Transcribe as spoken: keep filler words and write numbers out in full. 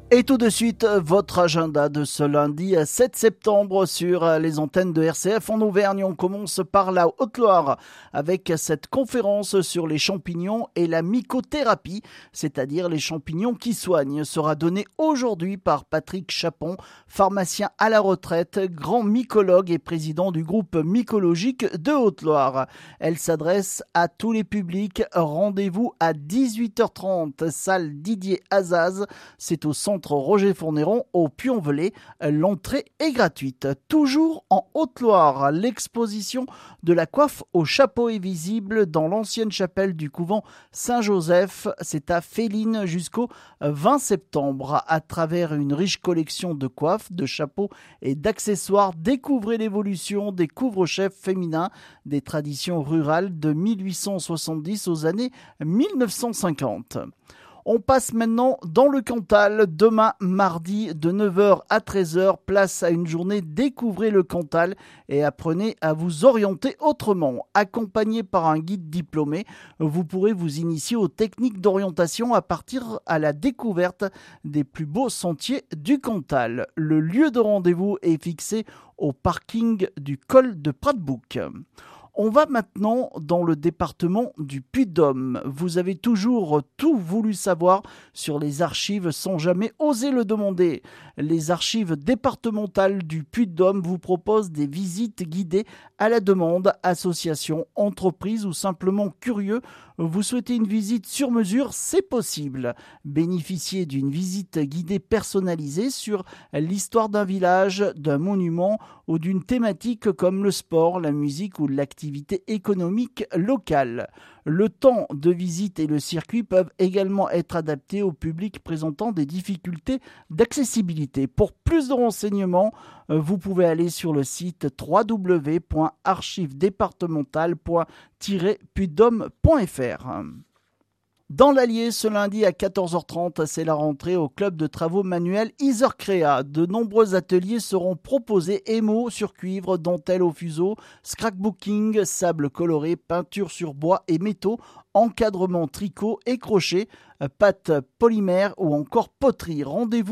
Et tout de suite, votre agenda de ce lundi sept septembre sur les antennes de R C F en Auvergne. On commence par la Haute-Loire avec cette conférence sur les champignons et la mycothérapie, c'est-à-dire les champignons qui soignent, sera donnée aujourd'hui par Patrick Chapon, pharmacien à la retraite, grand mycologue et président du groupe mycologique de Haute-Loire. Elle s'adresse à tous les publics. Rendez-vous à dix-huit heures trente, salle Didier Azaz. C'est au centre Roger Fourneron au Puy-en-Velay. L'entrée est gratuite. Toujours en Haute-Loire, l'exposition de la coiffe au chapeau est visible dans l'ancienne chapelle du couvent Saint-Joseph. C'est à Féline jusqu'au vingt septembre. À travers une riche collection de coiffes, de chapeaux et d'accessoires, découvrez l'évolution des couvre-chefs féminins, des traditions rurales de mille huit cent soixante-dix aux années mille neuf cent cinquante. On passe maintenant dans le Cantal. Demain, mardi, de neuf heures à treize heures, place à une journée Découvrez le Cantal et apprenez à vous orienter autrement. Accompagné par un guide diplômé, vous pourrez vous initier aux techniques d'orientation à partir à la découverte des plus beaux sentiers du Cantal. Le lieu de rendez-vous est fixé au parking du col de Pratbouc. On va maintenant dans le département du Puy-de-Dôme. Vous avez toujours tout voulu savoir sur les archives sans jamais oser le demander. Les archives départementales du Puy-de-Dôme vous proposent des visites guidées à la demande. Associations, entreprises ou simplement curieux, vous souhaitez une visite sur mesure, c'est possible. Bénéficiez d'une visite guidée personnalisée sur l'histoire d'un village, d'un monument ou d'une thématique comme le sport, la musique ou l'activité économique locale. Le temps de visite et le circuit peuvent également être adaptés au public présentant des difficultés d'accessibilité. Pour plus de renseignements, vous pouvez aller sur le site w w w point archives départementales point puydôme point f r. Dans l'Allier, ce lundi à quatorze heures trente, c'est la rentrée au club de travaux manuels Isercrea. De nombreux ateliers seront proposés: émaux sur cuivre, dentelle au fuseau, scrapbooking, sable coloré, peinture sur bois et métaux, encadrement tricot et crochet, pâte polymère ou encore poterie. Rendez-vous